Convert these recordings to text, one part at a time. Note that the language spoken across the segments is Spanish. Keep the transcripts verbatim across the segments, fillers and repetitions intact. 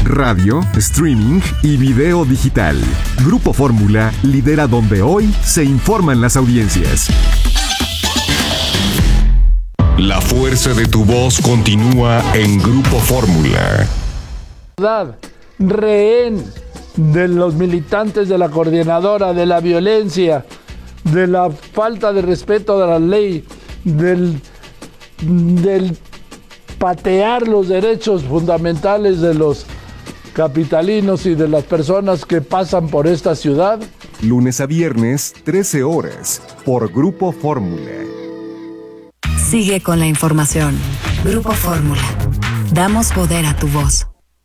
radio, streaming y video digital. Grupo Fórmula lidera donde hoy se informan las audiencias. La fuerza de tu voz continúa en Grupo Fórmula. Rehén de los militantes de la coordinadora, de la violencia, de la falta de respeto a la ley, del, del patear los derechos fundamentales de los capitalinos y de las personas que pasan por esta ciudad. Lunes a viernes, trece horas, por Grupo Fórmula. Sigue con la información. Grupo Fórmula. Damos poder a tu voz.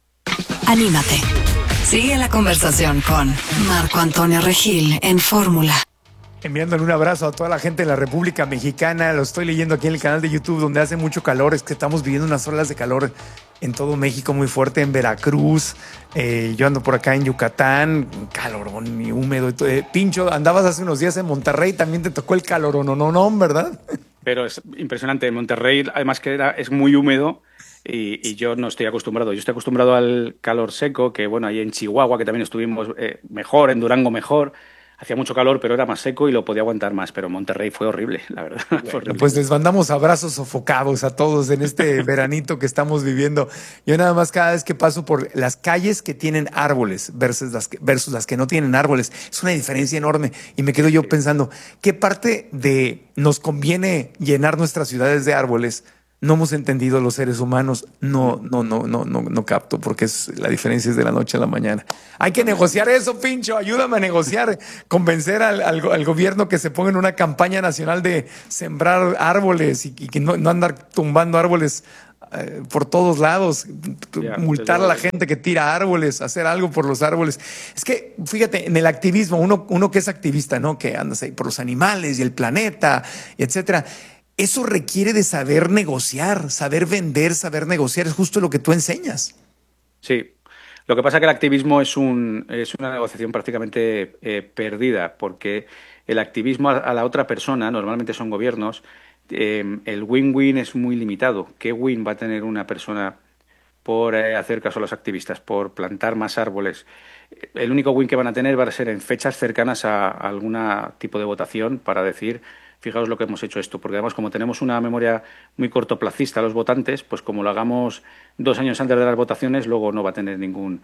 Anímate. Sigue la conversación con Marco Antonio Regil en Fórmula. Enviándole un abrazo a toda la gente de la República Mexicana. Lo estoy leyendo aquí en el canal de YouTube, donde hace mucho calor. Es que estamos viviendo unas olas de calor en todo México muy fuerte, en Veracruz. Eh, yo ando por acá en Yucatán, calorón y húmedo. Eh, Pincho, andabas hace unos días en Monterrey, también te tocó el calorón, no, no, no, ¿verdad? Pero es impresionante. En Monterrey, además que era, es muy húmedo. Y, y yo no estoy acostumbrado. Yo estoy acostumbrado al calor seco, que bueno, ahí en Chihuahua, que también estuvimos eh, mejor, en Durango mejor. Hacía mucho calor, pero era más seco y lo podía aguantar más. Pero Monterrey fue horrible, la verdad. Bueno, fue horrible. Pues les mandamos abrazos sofocados a todos en este veranito que estamos viviendo. Yo nada más cada vez que paso por las calles que tienen árboles versus las que, versus las que no tienen árboles, es una diferencia enorme. Y me quedo yo pensando, ¿qué parte de nos conviene llenar nuestras ciudades de árboles? No hemos entendido los seres humanos. No, no, no, no, no, no capto, porque es, la diferencia es de la noche a la mañana. Hay que negociar eso, Pincho. Ayúdame a negociar, convencer al, al, al gobierno que se ponga en una campaña nacional de sembrar árboles y, y que no, no andar tumbando árboles eh, por todos lados, yeah, multar a la gente que tira árboles, hacer algo por los árboles. Es que, fíjate, en el activismo, uno, uno que es activista, ¿no? Que andas ahí por los animales y el planeta, y etcétera. Eso requiere de saber negociar, saber vender, saber negociar. Es justo lo que tú enseñas. Sí. Lo que pasa es que el activismo es, un, es una negociación prácticamente eh, perdida, porque el activismo a, a la otra persona, normalmente son gobiernos, eh, el win-win es muy limitado. ¿Qué win va a tener una persona por eh, hacer caso a los activistas, por plantar más árboles? El único win que van a tener va a ser en fechas cercanas a, a algún tipo de votación para decir... Fijaos lo que hemos hecho esto, porque además como tenemos una memoria muy cortoplacista a los votantes, pues como lo hagamos dos años antes de las votaciones, luego no va a tener ningún,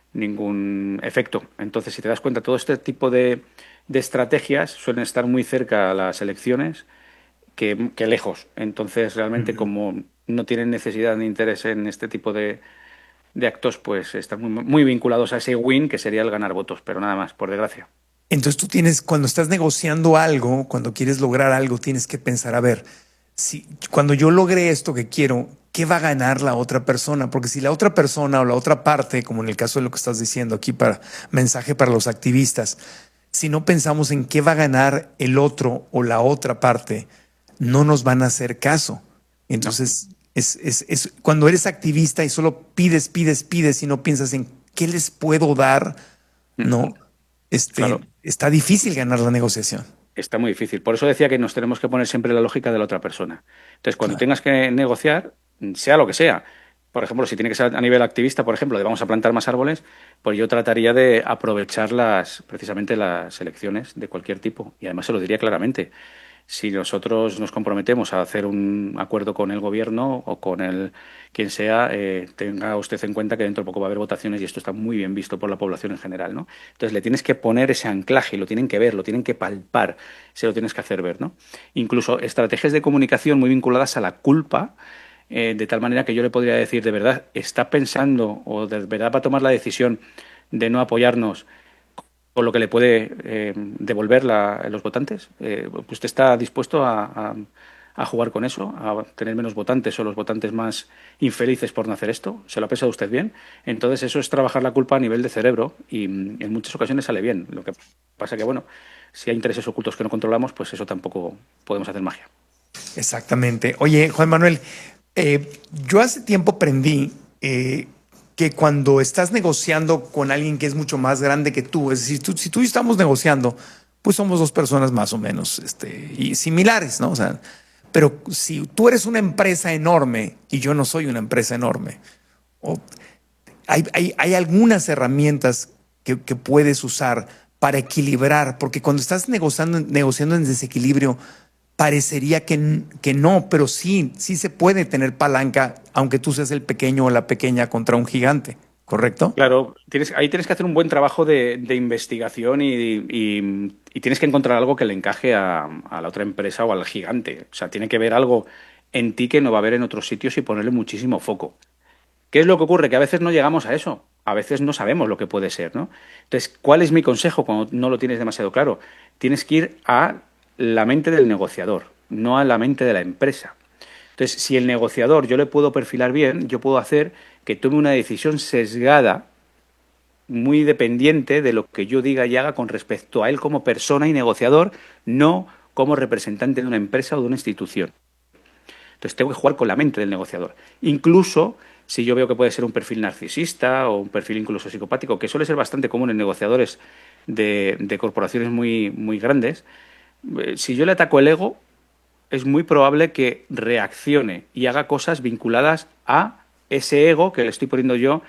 ningún efecto. Entonces, si te das cuenta, todo este tipo de, de estrategias suelen estar muy cerca a las elecciones que, que lejos. Entonces, realmente, uh-huh. como no tienen necesidad ni interés en este tipo de, de actos, pues están muy, muy vinculados a ese win, que sería el ganar votos, pero nada más, por desgracia. Entonces tú tienes, cuando estás negociando algo, cuando quieres lograr algo, tienes que pensar, a ver, si cuando yo logre esto que quiero, ¿qué va a ganar la otra persona? Porque si la otra persona o la otra parte, como en el caso de lo que estás diciendo aquí para mensaje para los activistas, si no pensamos en qué va a ganar el otro o la otra parte, no nos van a hacer caso. Entonces, no. es, es, es cuando eres activista y solo pides, pides, pides y no piensas en qué les puedo dar, no. Este, claro. Está difícil ganar la negociación. Está muy difícil. Por eso decía que nos tenemos que poner siempre la lógica de la otra persona. Entonces, cuando claro. tengas que negociar, sea lo que sea, por ejemplo, si tiene que ser a nivel activista, por ejemplo, de vamos a plantar más árboles, pues yo trataría de aprovechar las, precisamente las elecciones de cualquier tipo. Y además se lo diría claramente. Si nosotros nos comprometemos a hacer un acuerdo con el gobierno o con el quien sea, eh, tenga usted en cuenta que dentro de poco va a haber votaciones y esto está muy bien visto por la población en general, ¿no? Entonces le tienes que poner ese anclaje, lo tienen que ver, lo tienen que palpar, se lo tienes que hacer ver, ¿no? Incluso estrategias de comunicación muy vinculadas a la culpa, eh, de tal manera que yo le podría decir, de verdad, ¿está pensando o de verdad va a tomar la decisión de no apoyarnos con lo que le puede eh, devolver la, los votantes? Eh, ¿Usted está dispuesto a, a, a jugar con eso, a tener menos votantes o los votantes más infelices por no hacer esto? ¿Se lo ha pensado usted bien? Entonces eso es trabajar la culpa a nivel de cerebro y en muchas ocasiones sale bien. Lo que pasa que, bueno, si hay intereses ocultos que no controlamos, pues eso tampoco podemos hacer magia. Exactamente. Oye, Juan Manuel, eh, yo hace tiempo aprendí... Eh, que cuando estás negociando con alguien que es mucho más grande que tú, es decir, tú, si tú y yo estamos negociando, pues somos dos personas más o menos este, y similares, ¿no? O sea, pero si tú eres una empresa enorme y yo no soy una empresa enorme, o hay, hay, hay algunas herramientas que, que puedes usar para equilibrar, porque cuando estás negociando, negociando en desequilibrio, parecería que, que no, pero sí, sí se puede tener palanca, aunque tú seas el pequeño o la pequeña contra un gigante, ¿correcto? Claro, tienes, ahí tienes que hacer un buen trabajo de, de investigación y, y, y tienes que encontrar algo que le encaje a, a la otra empresa o al gigante. O sea, tiene que ver algo en ti que no va a haber en otros sitios y ponerle muchísimo foco. ¿Qué es lo que ocurre? Que a veces no llegamos a eso. A veces no sabemos lo que puede ser, ¿no? Entonces, ¿cuál es mi consejo cuando no lo tienes demasiado claro? Tienes que ir a la mente del negociador, no a la mente de la empresa. Entonces, si el negociador yo le puedo perfilar bien, yo puedo hacer que tome una decisión sesgada, muy dependiente de lo que yo diga y haga con respecto a él como persona y negociador, no como representante de una empresa o de una institución. Entonces, tengo que jugar con la mente del negociador. Incluso si yo veo que puede ser un perfil narcisista o un perfil incluso psicopático, que suele ser bastante común en negociadores de, de corporaciones muy, muy grandes, si yo le ataco el ego, es muy probable que reaccione y haga cosas vinculadas a ese ego que le estoy poniendo yo,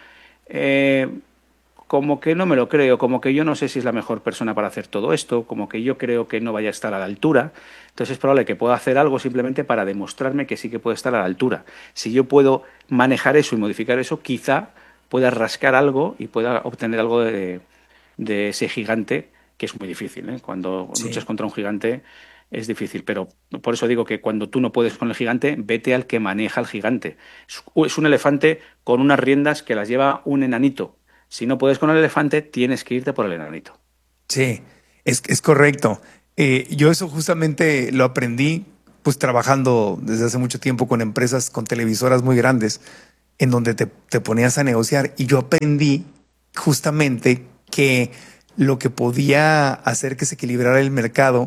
eh, como que no me lo creo, como que yo no sé si es la mejor persona para hacer todo esto, como que yo creo que no vaya a estar a la altura. Entonces es probable que pueda hacer algo simplemente para demostrarme que sí que puede estar a la altura. Si yo puedo manejar eso y modificar eso, quizá pueda rascar algo y pueda obtener algo de, de ese gigante, que es muy difícil, ¿eh? Cuando sí. luchas contra un gigante es difícil, pero por eso digo que cuando tú no puedes con el gigante, vete al que maneja el gigante. Es un elefante con unas riendas que las lleva un enanito. Si no puedes con el elefante, tienes que irte por el enanito. Sí, es, es correcto. Eh, yo eso justamente lo aprendí pues trabajando desde hace mucho tiempo con empresas, con televisoras muy grandes, en donde te, te ponías a negociar. Y yo aprendí justamente que lo que podía hacer que se equilibrara el mercado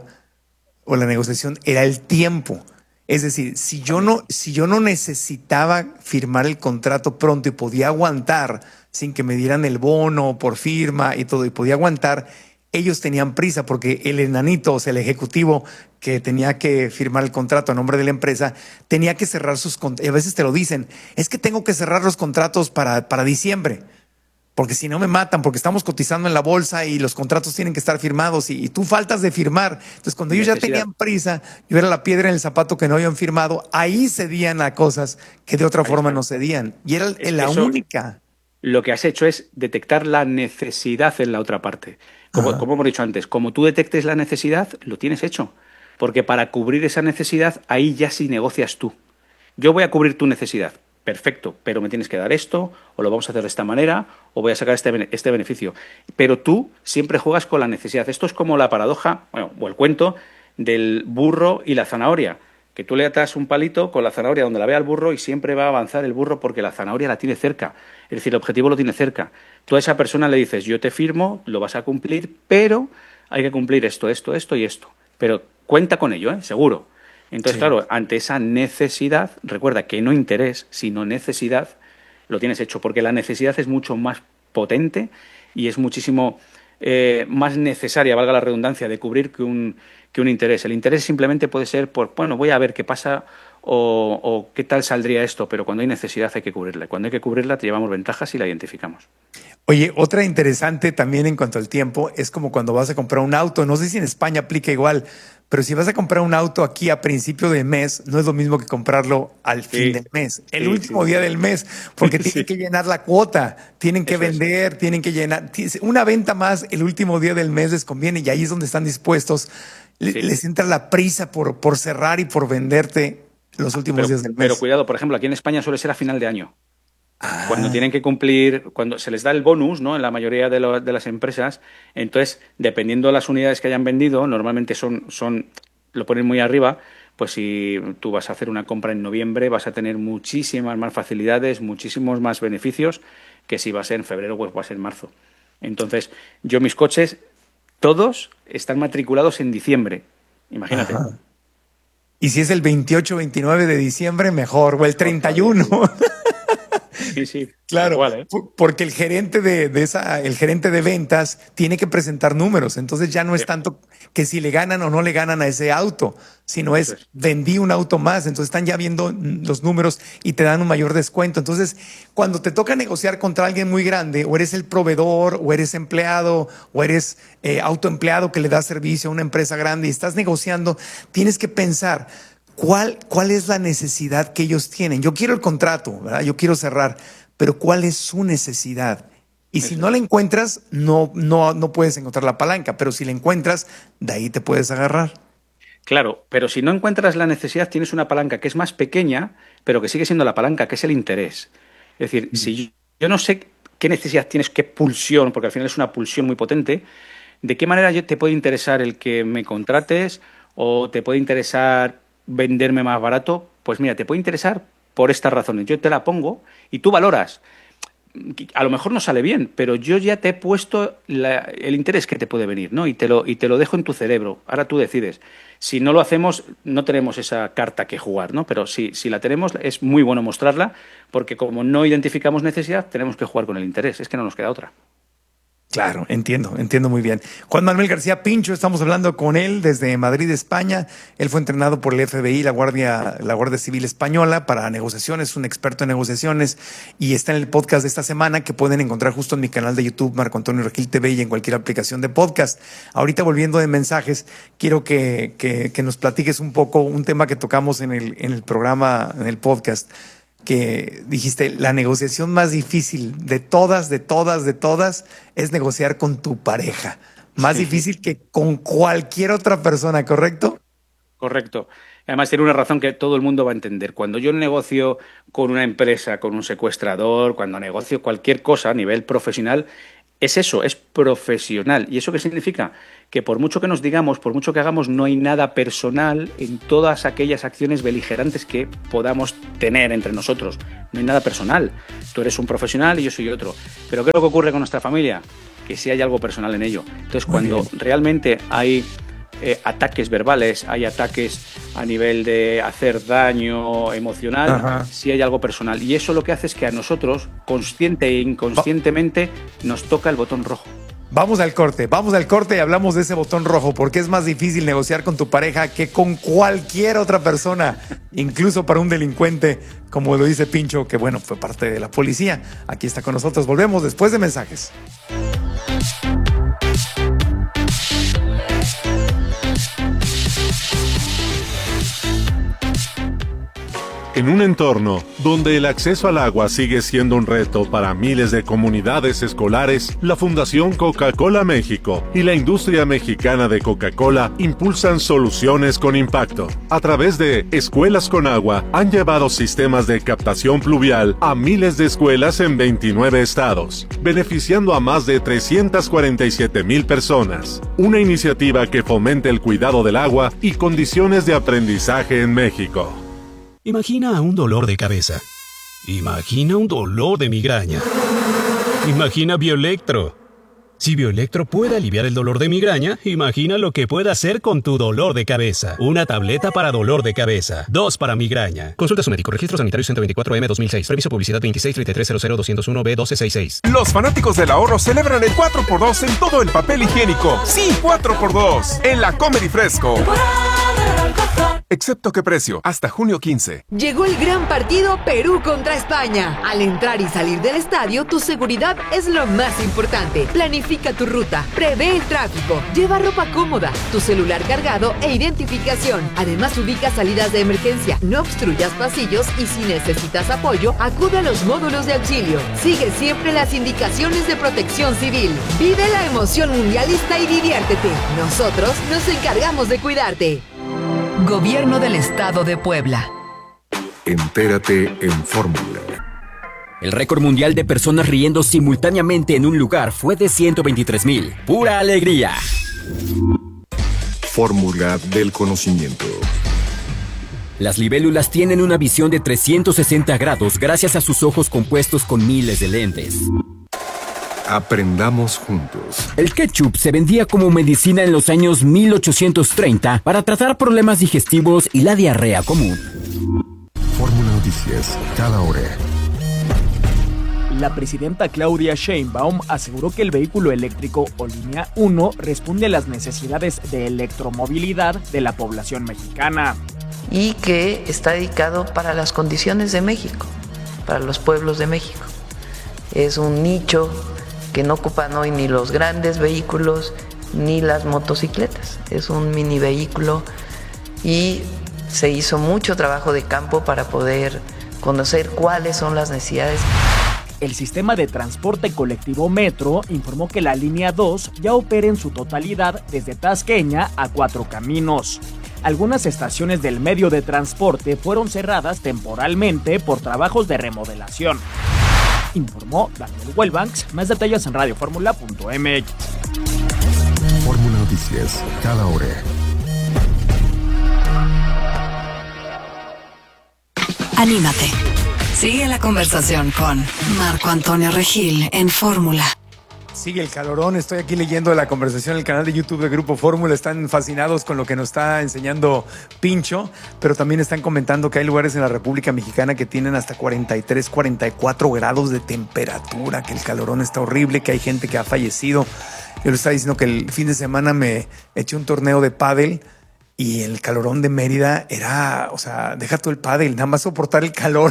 o la negociación era el tiempo. Es decir, si yo no, si yo no necesitaba firmar el contrato pronto y podía aguantar sin que me dieran el bono por firma y todo, y podía aguantar, ellos tenían prisa porque el enanito, o sea, el ejecutivo que tenía que firmar el contrato a nombre de la empresa, tenía que cerrar sus contratos. Y a veces te lo dicen, es que tengo que cerrar los contratos para, para diciembre. Porque si no me matan, porque estamos cotizando en la bolsa y los contratos tienen que estar firmados y, y tú faltas de firmar. Entonces, cuando ellos ya tenían prisa, yo era la piedra en el zapato que no habían firmado, ahí cedían a cosas que de otra ahí forma está. no cedían. Y era es la eso, única. Lo que has hecho es detectar la necesidad en la otra parte. Como, como hemos dicho antes, como tú detectes la necesidad, lo tienes hecho. Porque para cubrir esa necesidad, ahí ya sí negocias tú. Yo voy a cubrir tu necesidad. Perfecto, pero me tienes que dar esto, o lo vamos a hacer de esta manera, o voy a sacar este, este beneficio. Pero tú siempre juegas con la necesidad. Esto es como la paradoja, bueno, o el cuento del burro y la zanahoria, que tú le atas un palito con la zanahoria donde la vea el burro y siempre va a avanzar el burro porque la zanahoria la tiene cerca. Es decir, el objetivo lo tiene cerca. Tú a esa persona le dices, yo te firmo, lo vas a cumplir, pero hay que cumplir esto, esto, esto y esto. Pero cuenta con ello, ¿eh? Seguro. Entonces, sí. claro, ante esa necesidad, recuerda que no interés, sino necesidad, lo tienes hecho, porque la necesidad es mucho más potente y es muchísimo eh, más necesaria, valga la redundancia, de cubrir que un, que un interés. El interés simplemente puede ser por, bueno, voy a ver qué pasa o, o qué tal saldría esto, pero cuando hay necesidad hay que cubrirla. Cuando hay que cubrirla te llevamos ventajas y la identificamos. Oye, otra interesante también en cuanto al tiempo es como cuando vas a comprar un auto. No sé si en España aplica igual, pero si vas a comprar un auto aquí a principio de mes, no es lo mismo que comprarlo al sí. fin del mes, el sí, último sí, día sí. del mes, porque tienen sí. que llenar la cuota, tienen que Eso vender, es. tienen que llenar. Una venta más el último día del mes les conviene y ahí es donde están dispuestos. Sí. Les entra la prisa por, por cerrar y por venderte los últimos pero, días del mes. Pero cuidado, por ejemplo, aquí en España suele ser a final de año. Ah. Cuando tienen que cumplir, cuando se les da el bonus, ¿no? En la mayoría de, lo, de las empresas, entonces, dependiendo de las unidades que hayan vendido, normalmente son, son, lo ponen muy arriba, pues si tú vas a hacer una compra en noviembre, vas a tener muchísimas más facilidades, muchísimos más beneficios que si va a ser en febrero o va a ser en marzo. Entonces, yo mis coches, todos están matriculados en diciembre. Imagínate. Ajá. Y si es el veintiocho, veintinueve de diciembre, mejor, o el treinta y uno. Sí, sí. Claro, Igual, ¿eh? porque el gerente de, de esa, el gerente de ventas tiene que presentar números. Entonces ya no es Sí. tanto que si le ganan o no le ganan a ese auto, sino es Eso es. vendí un auto más. Entonces están ya viendo los números y te dan un mayor descuento. Entonces, cuando te toca negociar contra alguien muy grande, o eres el proveedor, o eres empleado, o eres eh, autoempleado que le da servicio a una empresa grande y estás negociando, tienes que pensar cuál, cuál es la necesidad que ellos tienen. Yo quiero el contrato, ¿verdad? Yo quiero cerrar, pero ¿cuál es su necesidad? Y si no la encuentras, no, no, no puedes encontrar la palanca, pero si la encuentras, de ahí te puedes agarrar. Claro, pero si no encuentras la necesidad, tienes una palanca que es más pequeña, pero que sigue siendo la palanca, que es el interés. Es decir, mm. si yo, yo no sé qué necesidad tienes, qué pulsión, porque al final es una pulsión muy potente, ¿de qué manera te puede interesar el que me contrates o te puede interesar venderme más barato? Pues mira, te puede interesar por estas razones. Yo te la pongo y tú valoras. A lo mejor no sale bien, pero yo ya te he puesto la, el interés que te puede venir, ¿no? Y te lo, y te lo dejo en tu cerebro. Ahora tú decides. Si no lo hacemos, no tenemos esa carta que jugar, ¿no? Pero si, si la tenemos, es muy bueno mostrarla, porque como no identificamos necesidad, tenemos que jugar con el interés. Es que no nos queda otra. Claro, entiendo, entiendo muy bien. Juan Manuel García Pincho, estamos hablando con él desde Madrid, España. Él fue entrenado por el F B I, la Guardia, la Guardia Civil Española, para negociaciones, es un experto en negociaciones y está en el podcast de esta semana que pueden encontrar justo en mi canal de YouTube, Marco Antonio Regil T V, y en cualquier aplicación de podcast. Ahorita, volviendo de mensajes, quiero que, que, que nos platiques un poco un tema que tocamos en el, en el programa, en el podcast, que dijiste, la negociación más difícil de todas, de todas, de todas, es negociar con tu pareja. Más sí. difícil que con cualquier otra persona, ¿correcto? Correcto. Además, tiene una razón que todo el mundo va a entender. Cuando yo negocio con una empresa, con un secuestrador, cuando negocio cualquier cosa a nivel profesional, es eso, es profesional. ¿Y eso qué significa? Que por mucho que nos digamos, por mucho que hagamos, no hay nada personal en todas aquellas acciones beligerantes que podamos tener entre nosotros. No hay nada personal. Tú eres un profesional y yo soy otro. Pero ¿qué es lo que ocurre con nuestra familia? Que sí hay algo personal en ello. Entonces, cuando realmente hay eh, ataques verbales, hay ataques a nivel de hacer daño emocional, Ajá. sí hay algo personal. Y eso lo que hace es que a nosotros, consciente e inconscientemente, nos toca el botón rojo. Vamos al corte, vamos al corte y hablamos de ese botón rojo, porque es más difícil negociar con tu pareja que con cualquier otra persona, incluso para un delincuente, como lo dice Pincho, que bueno, fue parte de la policía. Aquí está con nosotros, volvemos después de mensajes. En un entorno donde el acceso al agua sigue siendo un reto para miles de comunidades escolares, la Fundación Coca-Cola México y la industria mexicana de Coca-Cola impulsan soluciones con impacto. A través de Escuelas con Agua, han llevado sistemas de captación pluvial a miles de escuelas en veintinueve estados, beneficiando a más de trescientas cuarenta y siete mil personas. Una iniciativa que fomenta el cuidado del agua y condiciones de aprendizaje en México. Imagina un dolor de cabeza. Imagina un dolor de migraña. Imagina Bioelectro. Si Bioelectro puede aliviar el dolor de migraña, imagina lo que puede hacer con tu dolor de cabeza. Una tableta para dolor de cabeza. Dos para migraña. Consulta a su médico. Registro Sanitario ciento veinticuatro M dos mil seis. Permiso Publicidad veintiséis treinta y tres cero cero doscientos uno B doce sesenta y seis. Los fanáticos del ahorro celebran el cuatro por dos en todo el papel higiénico. Sí, cuatro por dos. En la Comery Fresco. Excepto qué precio, hasta junio quince. Llegó el gran partido Perú contra España. Al entrar y salir del estadio, tu seguridad es lo más importante. Planifica tu ruta, prevé el tráfico, lleva ropa cómoda, tu celular cargado e identificación. Además, ubica salidas de emergencia, no obstruyas pasillos y si necesitas apoyo, acude a los módulos de auxilio. Sigue siempre las indicaciones de protección civil. Vive la emoción mundialista y diviértete. Nosotros nos encargamos de cuidarte. Gobierno del Estado de Puebla. Entérate en Fórmula. El récord mundial de personas riendo simultáneamente en un lugar fue de ciento veintitrés mil. ¡Pura alegría! Fórmula del conocimiento. Las libélulas tienen una visión de trescientos sesenta grados gracias a sus ojos compuestos con miles de lentes. Aprendamos juntos. El ketchup se vendía como medicina en los años mil ochocientos treinta para tratar problemas digestivos y la diarrea común. Fórmula Noticias, cada hora. La presidenta Claudia Sheinbaum aseguró que el vehículo eléctrico o línea uno responde a las necesidades de electromovilidad de la población mexicana. Y que está dedicado para las condiciones de México, para los pueblos de México. Es un nicho que no ocupan hoy ni los grandes vehículos ni las motocicletas. Es un mini vehículo y se hizo mucho trabajo de campo para poder conocer cuáles son las necesidades. El sistema de transporte colectivo Metro informó que la línea dos ya opera en su totalidad desde Tasqueña a Cuatro Caminos. Algunas estaciones del medio de transporte fueron cerradas temporalmente por trabajos de remodelación. Informó Daniel Wellbanks. Más detalles en radio fórmula punto m x. Fórmula Noticias, cada hora. Anímate. Sigue la conversación con Marco Antonio Regil en Fórmula. Sigue el calorón, estoy aquí leyendo la conversación en el canal de YouTube de Grupo Fórmula, están fascinados con lo que nos está enseñando Pincho, pero también están comentando que hay lugares en la República Mexicana que tienen hasta cuarenta y tres, cuarenta y cuatro grados de temperatura, que el calorón está horrible, que hay gente que ha fallecido. Yo les estaba diciendo que el fin de semana me eché un torneo de pádel y el calorón de Mérida era, o sea, deja todo el pádel, nada más soportar el calor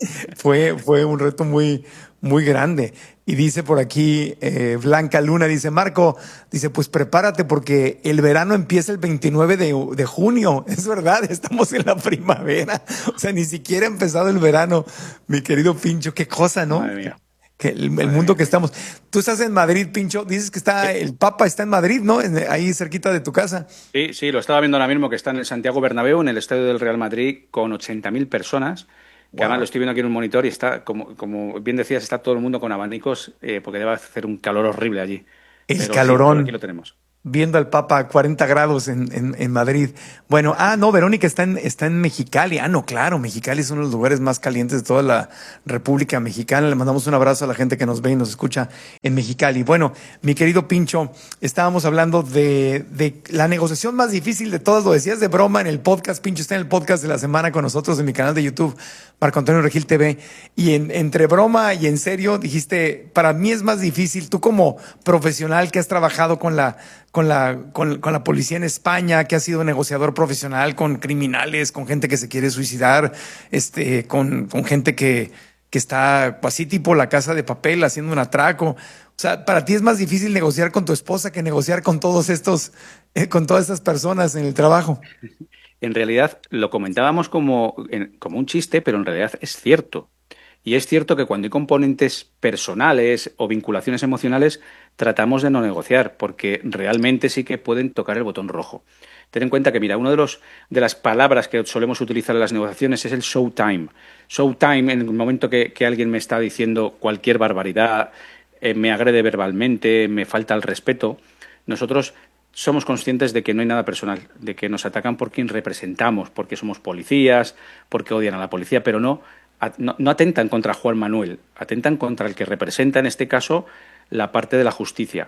fue, fue un reto muy, muy grande. Y dice por aquí eh, Blanca Luna, dice Marco, dice pues prepárate porque el verano empieza el veintinueve de, de junio. Es verdad, estamos en la primavera. O sea, ni siquiera ha empezado el verano, mi querido Pincho. Qué cosa, ¿no? Madre mía. Que el, el mundo que estamos. Tú estás en Madrid, Pincho. Dices que está el Papa está en Madrid, ¿no? En, ahí cerquita de tu casa. Sí, sí, lo estaba viendo ahora mismo que está en el Santiago Bernabéu, en el estadio del Real Madrid, con ochenta mil personas. Que wow. Además lo estoy viendo aquí en un monitor y está, como, como bien decías, está todo el mundo con abanicos eh, porque debe hacer un calor horrible allí. El Pero calorón. Sí, aquí lo tenemos. Viendo al Papa a cuarenta grados en, en, en Madrid. Bueno, ah, no, Verónica está en, está en Mexicali. Ah, no, claro, Mexicali es uno de los lugares más calientes de toda la República Mexicana. Le mandamos un abrazo a la gente que nos ve y nos escucha en Mexicali. Bueno, mi querido Pincho, estábamos hablando de, de la negociación más difícil de todas. Lo decías de broma en el podcast. Pincho está en el podcast de la semana con nosotros en mi canal de YouTube, Marco Antonio Regil T V. Y en, entre broma y en serio dijiste, para mí es más difícil. Tú como profesional que has trabajado con la con la, con, con la policía en España, que ha sido negociador profesional con criminales, con gente que se quiere suicidar, este, con, con gente que, que está así tipo La Casa de Papel haciendo un atraco. O sea, para ti es más difícil negociar con tu esposa que negociar con todos estos, eh, con todas estas personas en el trabajo. En realidad lo comentábamos como, como un chiste, pero en realidad es cierto. Y es cierto que cuando hay componentes personales o vinculaciones emocionales, tratamos de no negociar, porque realmente sí que pueden tocar el botón rojo. Ten en cuenta que, mira, una de, los, de las palabras que solemos utilizar en las negociaciones es el showtime. Showtime, en el momento que, que alguien me está diciendo cualquier barbaridad, eh, me agrede verbalmente, me falta el respeto, nosotros somos conscientes de que no hay nada personal, de que nos atacan por quien representamos, porque somos policías, porque odian a la policía, pero no... No, no atentan contra Juan Manuel, atentan contra el que representa, en este caso, la parte de la justicia.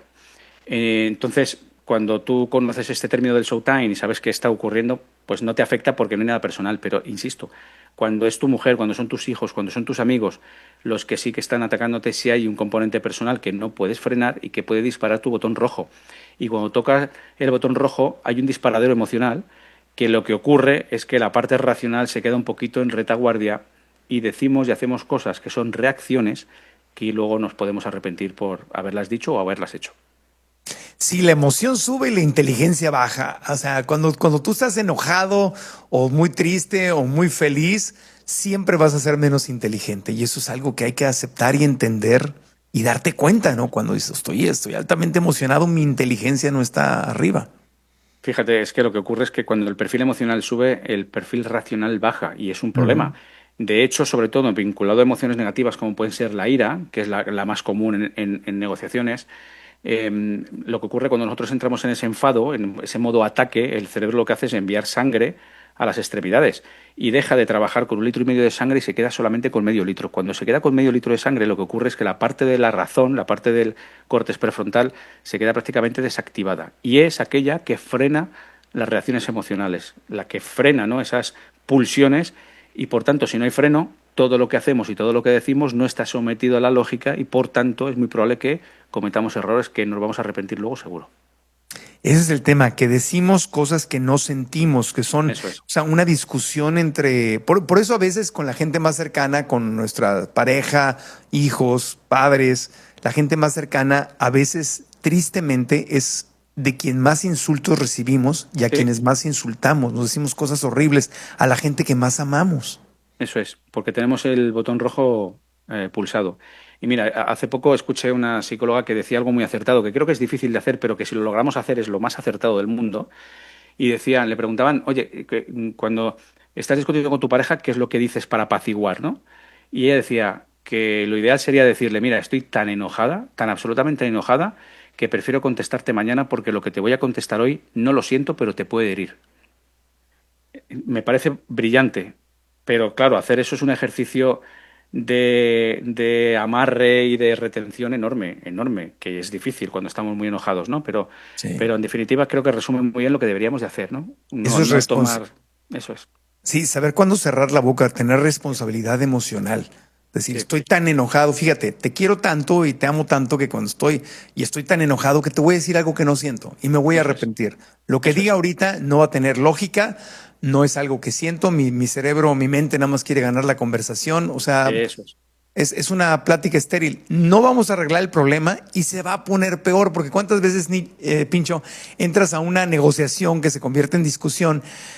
Eh, entonces, cuando tú conoces este término del showtime y sabes qué está ocurriendo, pues no te afecta porque no hay nada personal. Pero, insisto, cuando es tu mujer, cuando son tus hijos, cuando son tus amigos, los que sí que están atacándote, sí hay un componente personal que no puedes frenar y que puede disparar tu botón rojo. Y cuando tocas el botón rojo, hay un disparadero emocional que lo que ocurre es que la parte racional se queda un poquito en retaguardia y decimos y hacemos cosas que son reacciones que luego nos podemos arrepentir por haberlas dicho o haberlas hecho. Sí, la emoción sube y la inteligencia baja. O sea, cuando, cuando tú estás enojado o muy triste o muy feliz, siempre vas a ser menos inteligente. Y eso es algo que hay que aceptar y entender y darte cuenta, ¿no? Cuando dices, estoy, estoy altamente emocionado, mi inteligencia no está arriba. Fíjate, es que lo que ocurre es que cuando el perfil emocional sube, el perfil racional baja y es un problema. Uh-huh. De hecho, sobre todo vinculado a emociones negativas como pueden ser la ira, que es la, la más común en, en, en negociaciones, eh, lo que ocurre cuando nosotros entramos en ese enfado, en ese modo ataque, el cerebro lo que hace es enviar sangre a las extremidades y deja de trabajar con un litro y medio de sangre y se queda solamente con medio litro. Cuando se queda con medio litro de sangre, lo que ocurre es que la parte de la razón, la parte del córtex prefrontal, se queda prácticamente desactivada y es aquella que frena las reacciones emocionales, la que frena, ¿no?, esas pulsiones. Y, por tanto, si no hay freno, todo lo que hacemos y todo lo que decimos no está sometido a la lógica y, por tanto, es muy probable que cometamos errores que nos vamos a arrepentir luego seguro. Ese es el tema, que decimos cosas que no sentimos, que son, Eso es. o sea, una discusión entre... Por, por eso a veces con la gente más cercana, con nuestra pareja, hijos, padres, la gente más cercana, a veces tristemente es de quien más insultos recibimos y a Sí. quienes más insultamos. Nos decimos cosas horribles a la gente que más amamos. Eso es, porque tenemos el botón rojo eh, pulsado. Y mira, hace poco escuché una psicóloga que decía algo muy acertado, que creo que es difícil de hacer, pero que si lo logramos hacer es lo más acertado del mundo. Y decían, le preguntaban, oye, que cuando estás discutiendo con tu pareja, ¿qué es lo que dices para apaciguar, no? Y ella decía que lo ideal sería decirle, mira, estoy tan enojada, tan absolutamente enojada, que prefiero contestarte mañana porque lo que te voy a contestar hoy no lo siento, pero te puede herir. Me parece brillante, pero claro, hacer eso es un ejercicio de, de amarre y de retención enorme, enorme, que es difícil cuando estamos muy enojados, ¿no? Pero, Sí. pero en definitiva creo que resume muy bien lo que deberíamos de hacer, ¿no? No, Eso es no respons- tomar... Eso es. Sí, saber cuándo cerrar la boca, tener responsabilidad emocional. Decir, Sí. estoy tan enojado, fíjate, te quiero tanto y te amo tanto que cuando estoy y estoy tan enojado que te voy a decir algo que no siento y me voy a Eso es. arrepentir. Lo que Eso diga es. ahorita no va a tener lógica, no es algo que siento, mi, mi cerebro, mi mente nada más quiere ganar la conversación, o sea, Eso es. es, es una plática estéril. No vamos a arreglar el problema y se va a poner peor, porque cuántas veces, ni, eh, Pincho, entras a una negociación que se convierte en discusión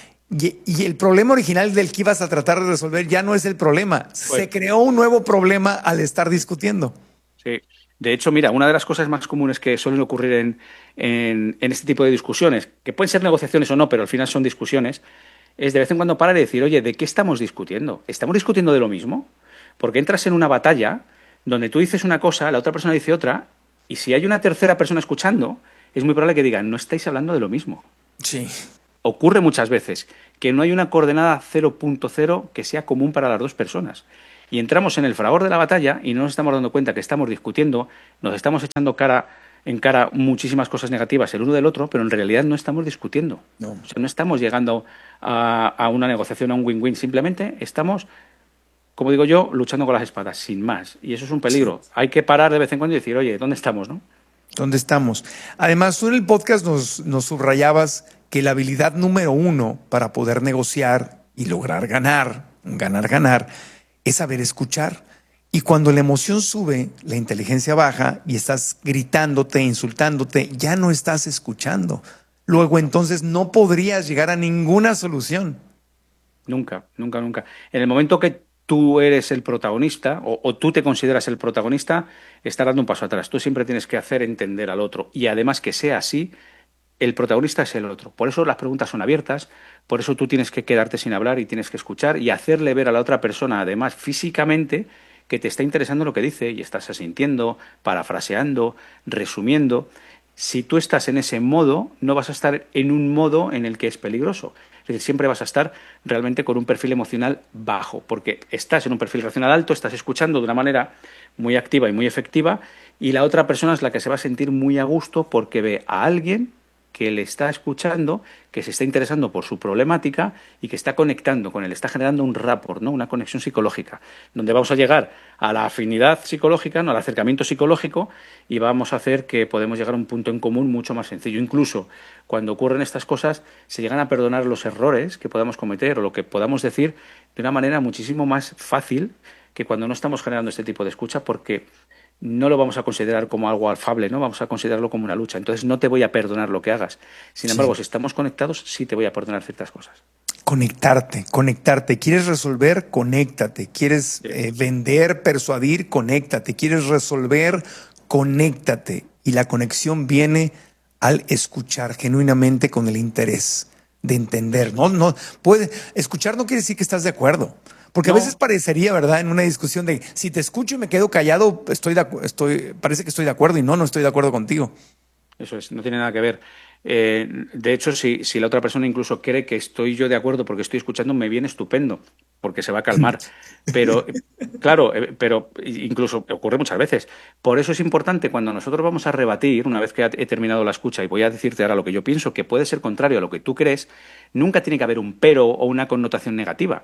y, y el problema original del que ibas a tratar de resolver ya no es el problema. Se Pues- creó un nuevo problema al estar discutiendo. Sí. De hecho, mira, una de las cosas más comunes que suelen ocurrir en, en, en este tipo de discusiones, que pueden ser negociaciones o no, pero al final son discusiones, es de vez en cuando parar y decir, oye, ¿de qué estamos discutiendo? ¿Estamos discutiendo de lo mismo? Porque entras en una batalla donde tú dices una cosa, la otra persona dice otra, y si hay una tercera persona escuchando, es muy probable que digan, no estáis hablando de lo mismo. Sí. Ocurre muchas veces que no hay una coordenada cero punto cero que sea común para las dos personas. Y entramos en el fragor de la batalla y no nos estamos dando cuenta que estamos discutiendo, nos estamos echando cara en cara muchísimas cosas negativas el uno del otro, pero en realidad no estamos discutiendo. No. O sea, no estamos llegando a, a una negociación, a un win-win, simplemente estamos, como digo yo, luchando con las espadas, sin más. Y eso es un peligro. Sí. Hay que parar de vez en cuando y decir, oye, ¿dónde estamos, no? ¿Dónde estamos? Además, tú en el podcast nos, nos subrayabas que la habilidad número uno para poder negociar y lograr ganar, ganar, ganar, es saber escuchar. Y cuando la emoción sube, la inteligencia baja y estás gritándote, insultándote, ya no estás escuchando. Luego entonces no podrías llegar a ninguna solución. Nunca, nunca, nunca. En el momento que tú eres el protagonista o, o tú te consideras el protagonista, estás dando un paso atrás. Tú siempre tienes que hacer entender al otro. Y además que sea así, el protagonista es el otro. Por eso las preguntas son abiertas, por eso tú tienes que quedarte sin hablar y tienes que escuchar y hacerle ver a la otra persona, además físicamente, que te está interesando lo que dice y estás asintiendo, parafraseando, resumiendo. Si tú estás en ese modo, no vas a estar en un modo en el que es peligroso. Es decir, siempre vas a estar realmente con un perfil emocional bajo, porque estás en un perfil racional alto, estás escuchando de una manera muy activa y muy efectiva, y la otra persona es la que se va a sentir muy a gusto porque ve a alguien que le está escuchando, que se está interesando por su problemática y que está conectando con él, está generando un rapport, ¿no? Una conexión psicológica, donde vamos a llegar a la afinidad psicológica, ¿no? Al acercamiento psicológico, y vamos a hacer que podemos llegar a un punto en común mucho más sencillo. Incluso cuando ocurren estas cosas, se llegan a perdonar los errores que podamos cometer o lo que podamos decir de una manera muchísimo más fácil que cuando no estamos generando este tipo de escucha, porque no lo vamos a considerar como algo afable, ¿no? Vamos a considerarlo como una lucha. Entonces no te voy a perdonar lo que hagas. Sin embargo, sí. Si estamos conectados, sí te voy a perdonar ciertas cosas. Conectarte, conectarte. ¿Quieres resolver? Conéctate. ¿Quieres sí. eh, vender, persuadir? Conéctate. ¿Quieres resolver? Conéctate. Y la conexión viene al escuchar genuinamente con el interés de entender. No, no, puede, escuchar no quiere decir que estás de acuerdo. Porque no. A veces parecería, ¿verdad?, en una discusión de si te escucho y me quedo callado, estoy de, estoy, parece que estoy de acuerdo y no, no estoy de acuerdo contigo. Eso es, no tiene nada que ver. Eh, de hecho, si, si la otra persona incluso cree que estoy yo de acuerdo porque estoy escuchando, me viene estupendo, porque se va a calmar. Pero, claro, eh, pero incluso ocurre muchas veces. Por eso es importante cuando nosotros vamos a rebatir, una vez que he terminado la escucha y voy a decirte ahora lo que yo pienso, que puede ser contrario a lo que tú crees, nunca tiene que haber un pero o una connotación negativa.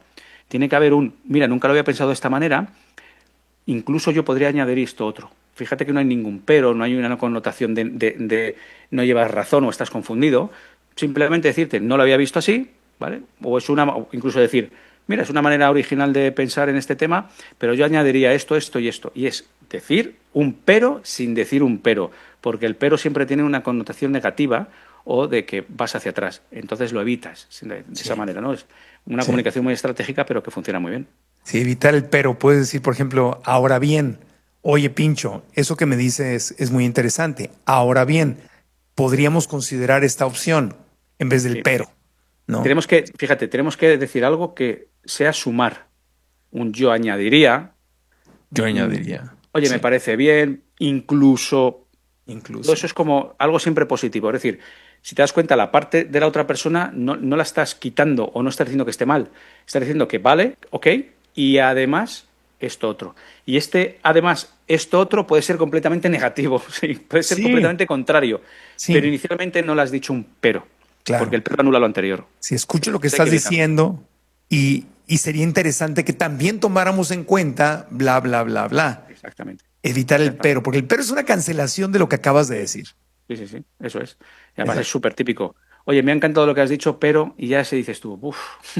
Tiene que haber un, mira, nunca lo había pensado de esta manera, incluso yo podría añadir esto otro. Fíjate que no hay ningún pero, no hay una connotación de, de, de no llevas razón o estás confundido. Simplemente decirte, no lo había visto así, ¿vale? O es una, incluso decir, mira, es una manera original de pensar en este tema, pero yo añadiría esto, esto y esto. Y es decir un pero sin decir un pero, porque el pero siempre tiene una connotación negativa o de que vas hacia atrás. Entonces lo evitas de, de sí. esa manera, ¿no? Es una sí. comunicación muy estratégica, pero que funciona muy bien. Sí, evitar el pero. Puedes decir, por ejemplo, ahora bien, oye, Pincho, eso que me dices es muy interesante. Ahora bien, podríamos considerar esta opción en vez del sí. pero, ¿no? Tenemos que, fíjate, tenemos que decir algo que sea sumar. Un yo añadiría. Yo añadiría. Oye, sí. me parece bien, incluso. Incluso. Eso es como algo siempre positivo. Es decir, si te das cuenta, la parte de la otra persona no, no la estás quitando o no estás diciendo que esté mal. Estás diciendo que vale, ok, y además esto otro. Y este, además, esto otro puede ser completamente negativo, ¿sí? Puede ser sí. completamente contrario. Sí. Pero inicialmente no le has dicho un pero. Claro. Porque el pero anula lo anterior. Si escucho lo que estás que diciendo y, y sería interesante que también tomáramos en cuenta bla, bla, bla, bla. Exactamente. Evitar el pero, porque el pero es una cancelación de lo que acabas de decir. Sí, sí, sí, eso es. Y además Exacto. es súper típico. Oye, me ha encantado lo que has dicho, pero, y ya se dices tú, uff,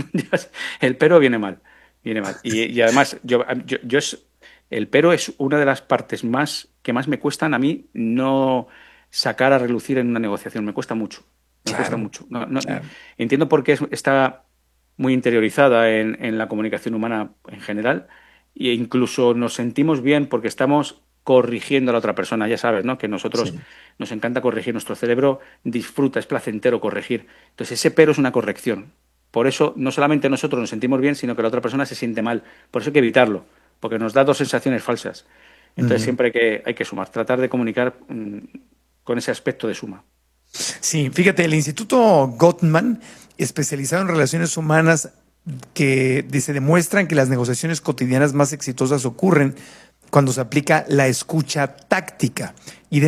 el pero viene mal, viene mal. Y, y además, yo, yo, yo es, el pero es una de las partes más que más me cuestan a mí no sacar a relucir en una negociación. Me cuesta mucho, me claro. cuesta mucho. No, no, claro. Entiendo por qué es, está muy interiorizada en, en la comunicación humana en general, e incluso nos sentimos bien porque estamos corrigiendo a la otra persona, ya sabes, ¿no? Que nosotros sí. nos encanta corregir, nuestro cerebro disfruta, es placentero corregir. Entonces ese pero es una corrección. Por eso no solamente nosotros nos sentimos bien, sino que la otra persona se siente mal. Por eso hay que evitarlo, porque nos da dos sensaciones falsas. Entonces uh-huh. siempre hay que, hay que sumar, tratar de comunicar mmm, con ese aspecto de suma. Sí, fíjate, el Instituto Gottman, especializado en relaciones humanas, que se demuestran que las negociaciones cotidianas más exitosas ocurren cuando se aplica la escucha táctica. Y de